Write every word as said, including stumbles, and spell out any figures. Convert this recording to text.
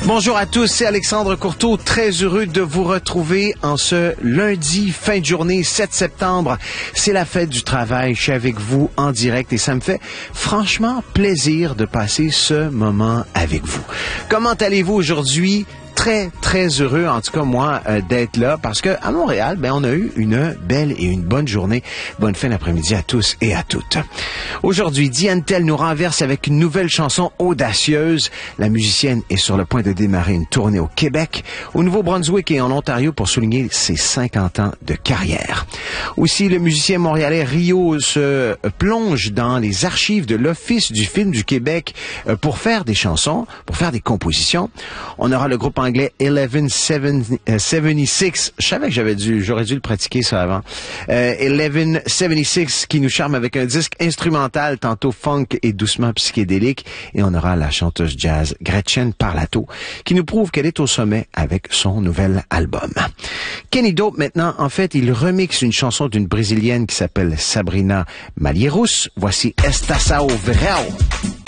Bonjour à tous, c'est Alexandre Courteau, très heureux de vous retrouver en ce lundi, fin de journée, sept septembre. C'est la fête du travail, je suis avec vous en direct et ça me fait franchement plaisir de passer ce moment avec vous. Comment allez-vous aujourd'hui? Très, très heureux, en tout cas moi, euh, d'être là parce que à Montréal, ben on a eu une belle et une bonne journée. Bonne fin d'après-midi à tous et à toutes. Aujourd'hui, Diane Tell nous renverse avec une nouvelle chanson audacieuse. La musicienne est sur le point de démarrer une tournée au Québec, au Nouveau-Brunswick et en Ontario pour souligner ses cinquante ans de carrière. Aussi, le musicien montréalais Rio se plonge dans les archives de l'Office du film du Québec pour faire des chansons, pour faire des compositions. On aura le groupe anglais eleven seventy-six. Je savais que j'avais dû, j'aurais dû le pratiquer ça avant. Euh, eleven seventy-six qui nous charme avec un disque instrumental, tantôt funk et doucement psychédélique. Et on aura la chanteuse jazz Gretchen Parlato qui nous prouve qu'elle est au sommet avec son nouvel album. Kenny Dope maintenant, en fait, il remixe une chanson d'une brésilienne qui s'appelle Sabrina Malheiros. Voici Estação Verão.